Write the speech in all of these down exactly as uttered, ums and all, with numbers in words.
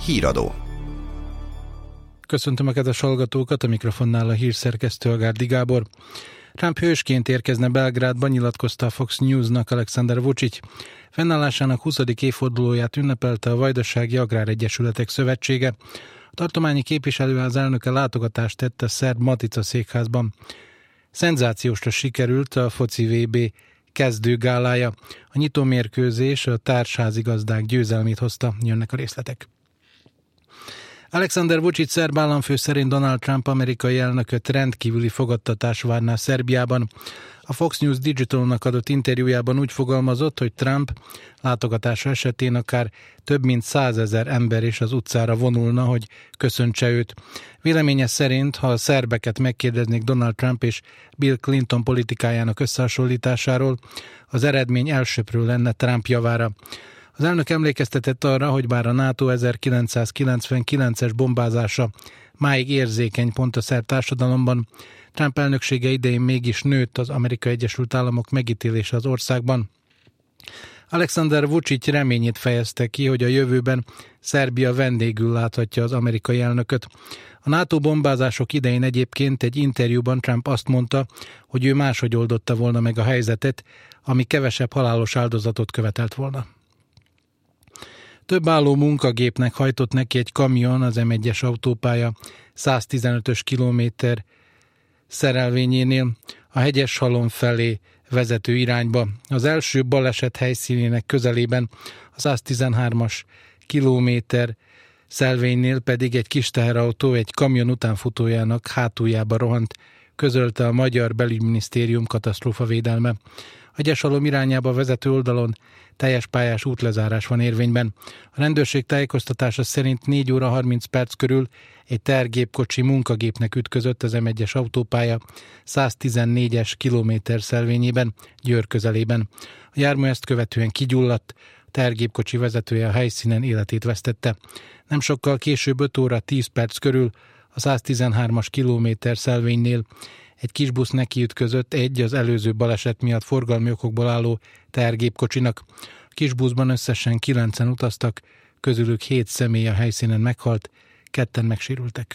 Híradó. Köszöntöm a kedves hallgatókat, a mikrofonnál a hírszerkesztő Agárdi Gábor. Trump hősként érkezne Belgrádba, nyilatkozta a Fox Newsnak Alexander Vučić. Fennállásának huszadik évfordulóját ünnepelte a Vajdasági Agráregyesületek Szövetsége. A tartományi képviselőház elnöke látogatást tett a szerb Matica székházban. Szenzációsra sikerült a foci vé bé kezdőgálája. A nyitómérkőzés a társházigazdák győzelmét hozta, jönnek a részletek. Alexander Vučić szerb államfő szerint Donald Trump amerikai elnököt rendkívüli fogadtatás várná Szerbiában. A Fox News Digitalnak adott interjújában úgy fogalmazott, hogy Trump látogatása esetén akár több mint százezer ember is az utcára vonulna, hogy köszöntse őt. Véleménye szerint, ha a szerbeket megkérdeznék Donald Trump és Bill Clinton politikájának összehasonlításáról, az eredmény elsöprő lenne Trump javára. Az elnök emlékeztetett arra, hogy bár a NATO ezerkilencszázkilencvenkilences bombázása máig érzékeny pont a szerb társadalomban, Trump elnöksége idején mégis nőtt az Amerikai Egyesült Államok megítélése az országban. Alexander Vučić reményét fejezte ki, hogy a jövőben Szerbia vendégül láthatja az amerikai elnököt. A NATO bombázások idején egyébként egy interjúban Trump azt mondta, hogy ő máshogy oldotta volna meg a helyzetet, ami kevesebb halálos áldozatot követelt volna. Több álló munkagépnek hajtott neki egy kamion az em egyes autópálya száztizenötös kilométer szerelvényénél a Hegyeshalom felé vezető irányba. Az első baleset helyszínének közelében a száztizenhármas kilométer szelvénynél pedig egy kis teherautó egy kamion utánfutójának hátuljába rohant, közölte a Magyar Belügyminisztérium katasztrófavédelme. A Hegyeshalom irányába vezető oldalon teljes pályás útlezárás van érvényben. A rendőrség tájékoztatása szerint négy óra harminc perc körül egy tergépkocsi munkagépnek ütközött az em egyes autópálya száztizennégyes kilométer szelvényében, Győr közelében. A jármű ezt követően kigyulladt, a tergépkocsi vezetője a helyszínen életét vesztette. Nem sokkal később öt óra tíz perc körül a száztizenhármas kilométer szelvénynél egy kisbusz nekiütközött egy az előző baleset miatt forgalmi okokból álló tergépkocsinak. A kisbuszban összesen kilencen utaztak, közülük hét személy a helyszínen meghalt, ketten megsérültek.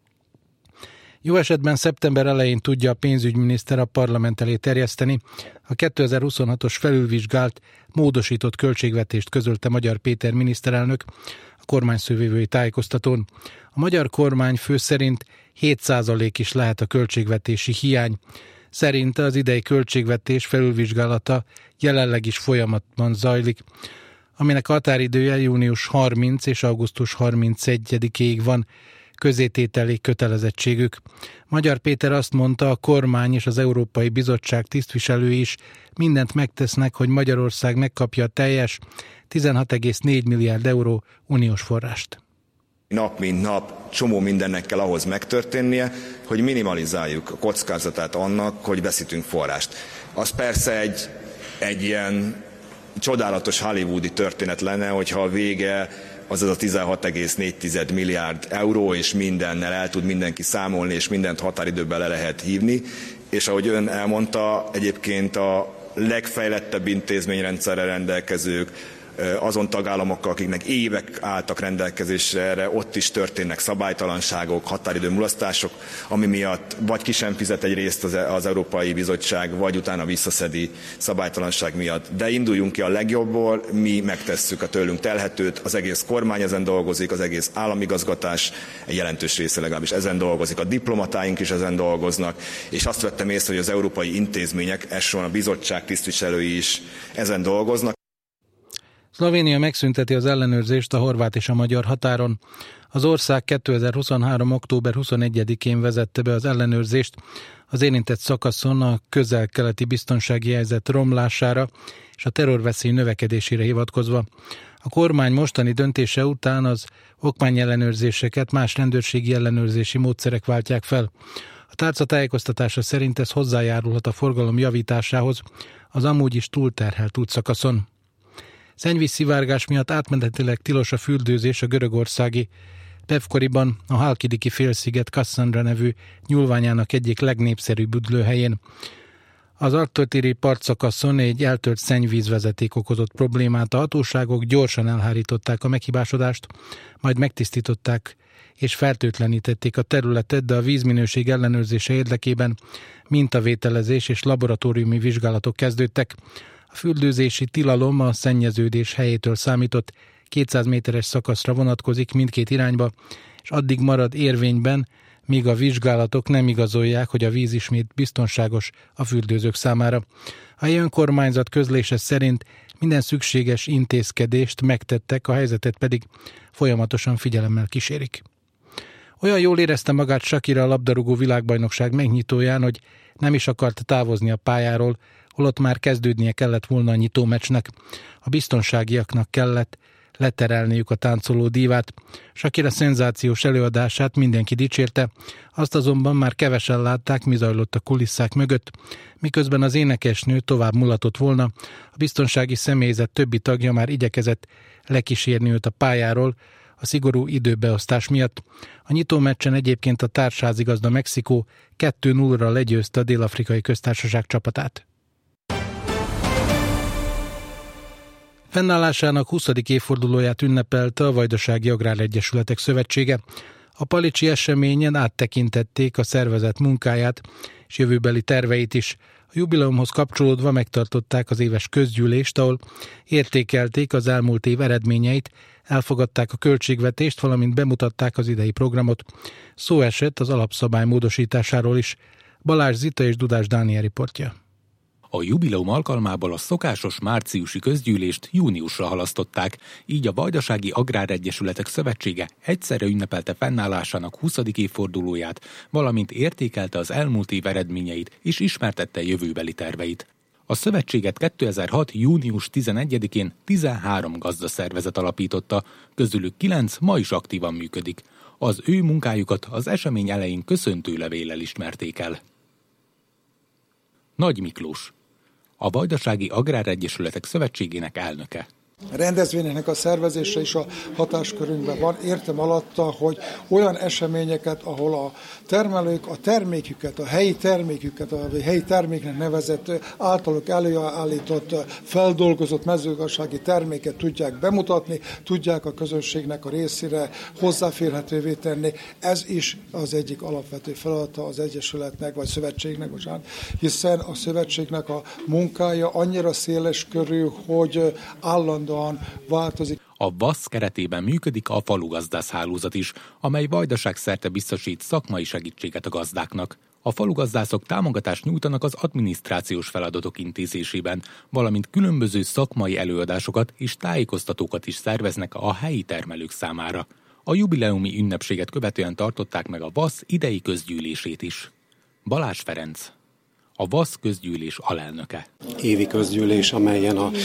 Jó esetben szeptember elején tudja a pénzügyminiszter a parlament elé terjeszteni a kétezer-huszonhatos felülvizsgált, módosított költségvetést, közölte Magyar Péter miniszterelnök a kormányszövevői tájékoztatón. A magyar kormányfő szerint hét százalék is lehet a költségvetési hiány. Szerinte az idei költségvetés felülvizsgálata jelenleg is folyamatban zajlik, aminek határidője június harmincadikáig és augusztus harmincegyedikéig van közétételi kötelezettségük. Magyar Péter azt mondta, a kormány és az Európai Bizottság tisztviselői is mindent megtesznek, hogy Magyarország megkapja a teljes tizenhat egész négy milliárd euró uniós forrást. Nap mint nap csomó mindennek kell ahhoz megtörténnie, hogy minimalizáljuk a kockázatát annak, hogy veszítünk forrást. Az persze egy, egy ilyen csodálatos hollywoodi történet lenne, hogyha a vége az az a tizenhat egész négy milliárd euró, és mindennel el tud mindenki számolni, és mindent határidőben le lehet hívni. És ahogy ön elmondta, egyébként a legfejlettebb intézményrendszerrel rendelkezők, azon tagállamokkal, akiknek évek álltak rendelkezésre erre, ott is történnek szabálytalanságok, határidő mulasztások, ami miatt vagy ki sem fizet egy részt az, az Európai Bizottság, vagy utána visszaszedi szabálytalanság miatt. De induljunk ki a legjobbból, mi megtesszük a tőlünk telhetőt, az egész kormány ezen dolgozik, az egész államigazgatás egy jelentős része legalábbis ezen dolgozik, a diplomatáink is ezen dolgoznak, és azt vettem észre, hogy az európai intézmények, elsősorban a bizottság tisztviselői is ezen dolgoznak. Szlovénia megszünteti az ellenőrzést a horvát és a magyar határon. Az ország kétezer-huszonhárom. október huszonegyedikén vezette be az ellenőrzést az érintett szakaszon a közel-keleti biztonsági helyzet romlására és a terrorveszély növekedésére hivatkozva. A kormány mostani döntése után az okmányellenőrzéseket más rendőrségi ellenőrzési módszerek váltják fel. A tárca tájékoztatása szerint ez hozzájárulhat a forgalom javításához az amúgy is túlterhelt útszakaszon. Szennyvízszivárgás miatt átmenetileg tilos a fürdőzés a görögországi Pevkoriban, a Halkidiki félsziget Kasszandra nevű nyúlványának egyik legnépszerűbb üdülőhelyén. Az Artotiri partszakaszon egy eltölt szennyvízvezeték okozott problémát, a hatóságok gyorsan elhárították a meghibásodást, majd megtisztították és fertőtlenítették a területet, de a vízminőség ellenőrzése érdekében mintavételezés és laboratóriumi vizsgálatok kezdődtek. A fürdőzési tilalom a szennyeződés helyétől számított kétszáz méteres szakaszra vonatkozik mindkét irányba, és addig marad érvényben, míg a vizsgálatok nem igazolják, hogy a víz ismét biztonságos a fürdőzők számára. A helyi önkormányzat közlése szerint minden szükséges intézkedést megtettek, a helyzetet pedig folyamatosan figyelemmel kísérik. Olyan jól érezte magát Shakira a labdarúgó világbajnokság megnyitóján, hogy nem is akart távozni a pályáról, holott már kezdődnie kellett volna a nyitómeccsnek. A biztonságiaknak kellett leterelniük a táncoló dívát. Shakira szenzációs előadását mindenki dicsérte, azt azonban már kevesen látták, mi zajlott a kulisszák mögött. Miközben az énekesnő tovább mulatott volna, a biztonsági személyzet többi tagja már igyekezett lekísérni őt a pályáról, a szigorú időbeosztás miatt. A nyitómeccsen egyébként a társházigazda Mexikó kettő nullra legyőzte a Dél-Afrikai Köztársaság csapatát. Fennállásának huszadik évfordulóját ünnepelte a Vajdasági Agráregyesületek Szövetsége. A palicsi eseményen áttekintették a szervezet munkáját és jövőbeli terveit is. A jubileumhoz kapcsolódva megtartották az éves közgyűlést, ahol értékelték az elmúlt év eredményeit, elfogadták a költségvetést, valamint bemutatták az idei programot. Szó esett az alapszabály módosításáról is. Balázs Zita és Dudás Dániel riportja. A jubileum alkalmából a szokásos márciusi közgyűlést júniusra halasztották, így a Vajdasági Agráregyesületek Szövetsége egyszerre ünnepelte fennállásának huszadik évfordulóját, valamint értékelte az elmúlt év eredményeit és ismertette jövőbeli terveit. A szövetséget kétezer-hat. június tizenegyedikén tizenhárom gazdaszervezet alapította, közülük kilenc ma is aktívan működik. Az ő munkájukat az esemény elején köszöntőlevéllel ismerték el. Nagy Miklós, a Vajdasági Agráregyesületek Szövetségének elnöke. A rendezvényeknek a szervezése is a hatáskörünkben van. Értem alatta, hogy olyan eseményeket, ahol a termelők a terméküket, a helyi terméküket, a helyi terméknek nevezett általuk előállított, feldolgozott mezőgazdasági terméket tudják bemutatni, tudják a közönségnek a részére hozzáférhetővé tenni. Ez is az egyik alapvető feladata az Egyesületnek, vagy Szövetségnek, bocsánat, hiszen a Szövetségnek a munkája annyira széles körű, hogy állandóan változik. A VASZ keretében működik a falugazdász hálózat is, amely Vajdaság szerte biztosít szakmai segítséget a gazdáknak. A falugazdászok támogatást nyújtanak az adminisztrációs feladatok intézésében, valamint különböző szakmai előadásokat és tájékoztatókat is szerveznek a helyi termelők számára. A jubileumi ünnepséget követően tartották meg a VASZ idei közgyűlését is. Balázs Ferenc, a VASZ közgyűlés alelnöke. Évi közgyűlés, amelyen a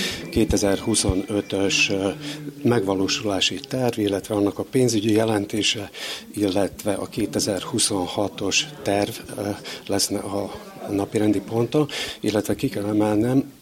kétezer-huszonötös megvalósulási terv, illetve annak a pénzügyi jelentése, illetve a kétezer-huszonhatos terv lesz a napirendi ponta, illetve ki kell emelnem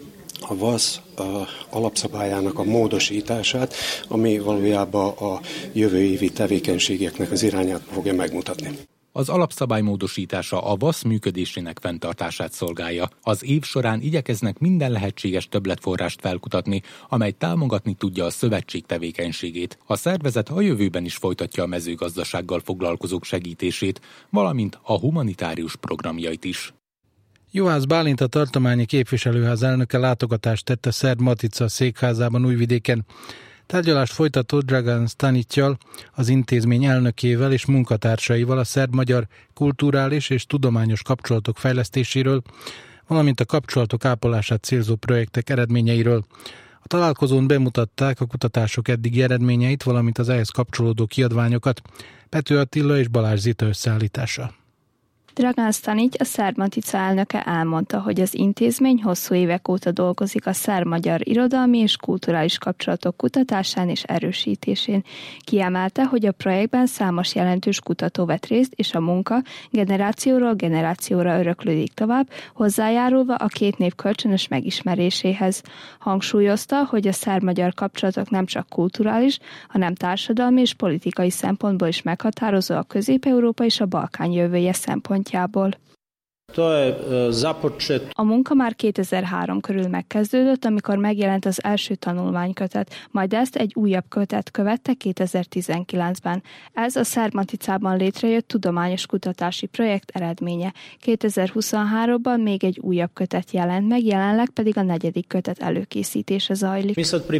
a VASZ alapszabályának a módosítását, ami valójában a jövő évi tevékenységeknek az irányát fogja megmutatni. Az alapszabály módosítása a VASZ működésének fenntartását szolgálja. Az év során igyekeznek minden lehetséges többletforrást felkutatni, amely támogatni tudja a szövetség tevékenységét. A szervezet a jövőben is folytatja a mezőgazdasággal foglalkozók segítését, valamint a humanitárius programjait is. Juhász Bálint, a tartományi képviselőház elnöke látogatást tett a Szerb Matica székházában Újvidéken. Tárgyalást folytatott Dragan Stanittyal, az intézmény elnökével és munkatársaival a szerb-magyar kulturális és tudományos kapcsolatok fejlesztéséről, valamint a kapcsolatok ápolását célzó projektek eredményeiről. A találkozón bemutatták a kutatások eddigi eredményeit, valamint az ehhez kapcsolódó kiadványokat. Pető Attila és Balázs Zita összeállítása. Dragan Stanitty, a Szerb Matica elnöke elmondta, hogy az intézmény hosszú évek óta dolgozik a szerb-magyar irodalmi és kulturális kapcsolatok kutatásán és erősítésén. Kiemelte, hogy a projektben számos jelentős kutató vett részt, és a munka generációról generációra öröklődik tovább, hozzájárulva a két név kölcsönös megismeréséhez. Hangsúlyozta, hogy a szerb-magyar kapcsolatok nem csak kulturális, hanem társadalmi és politikai szempontból is meghatározó a Közép-Európa és a Balkán jövője szempontjából. A munka már kétezer-három körül megkezdődött, amikor megjelent az első tanulmánykötet, majd ezt egy újabb kötet követte kétezer-tizenkilencben. Ez a Szermaticában létrejött tudományos kutatási projekt eredménye. kétezer-huszonháromban még egy újabb kötet jelent meg, jelenleg pedig a negyedik kötet előkészítése zajlik.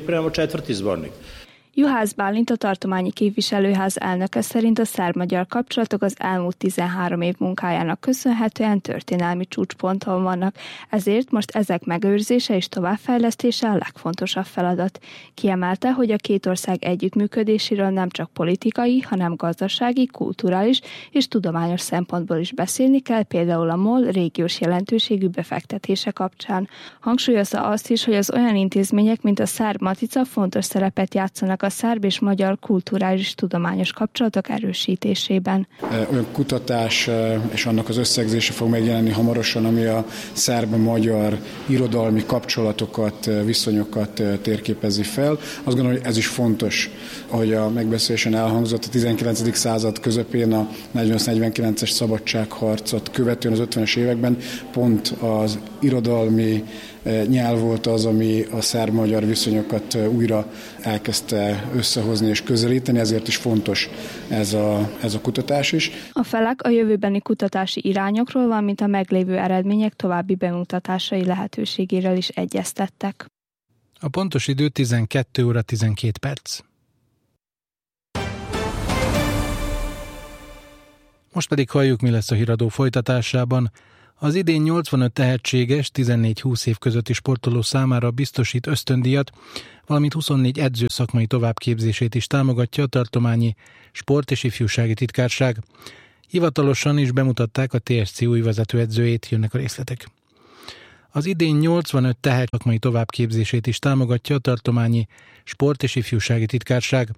Juhász Bálint, a tartományi képviselőház elnöke szerint a szerb-magyar kapcsolatok az elmúlt tizenhárom év munkájának köszönhetően történelmi csúcsponton vannak, ezért most ezek megőrzése és továbbfejlesztése a legfontosabb feladat. Kiemelte, hogy a két ország együttműködéséről nem csak politikai, hanem gazdasági, kulturális és tudományos szempontból is beszélni kell, például a MOL régiós jelentőségű befektetése kapcsán. Hangsúlyozza azt is, hogy az olyan intézmények, mint a Szerb Matica fontos szerepet játszanak a szerb és magyar kulturális tudományos kapcsolatok erősítésében. Olyan kutatás és annak az összegzése fog megjelenni hamarosan, ami a szerb-magyar irodalmi kapcsolatokat, viszonyokat térképezi fel. Azt gondolom, hogy ez is fontos, ahogy a megbeszélésen elhangzott, a tizenkilencedik század közepén a negyvennyolc-negyvenkilences szabadságharcot követően az ötvenes években pont az irodalmi nyelv volt az, ami a szerb-magyar viszonyokat újra elkezdte összehozni és közelíteni, ezért is fontos ez a, ez a kutatás is. A felek a jövőbeni kutatási irányokról, valamint a meglévő eredmények további bemutatásai lehetőségéről is egyeztettek. A pontos idő tizenkét óra tizenkét perc. Most pedig halljuk, mi lesz a híradó folytatásában. Az idén nyolcvanöt tehetséges, tizennégy-húsz év közötti sportoló számára biztosít ösztöndíjat, valamint huszonnégy edző szakmai továbbképzését is támogatja a tartományi sport- és ifjúsági titkárság. Hivatalosan is bemutatták a té es cé új vezetőedzőjét, jönnek a részletek. Az idén nyolcvanöt tehetséges szakmai továbbképzését is támogatja a tartományi sport- és ifjúsági titkárság.